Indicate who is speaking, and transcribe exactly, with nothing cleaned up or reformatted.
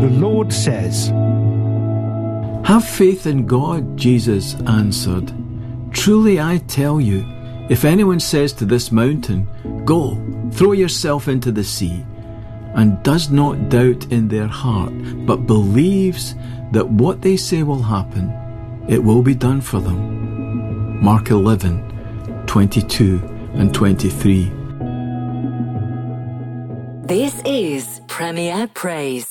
Speaker 1: The Lord says,
Speaker 2: "Have faith in God," Jesus answered. "Truly I tell you, if anyone says to this mountain, 'Go, throw yourself into the sea,' and does not doubt in their heart, but believes that what they say will happen, it will be done for them." Mark eleven, twenty-two and twenty-three.
Speaker 3: This is Premier Praise.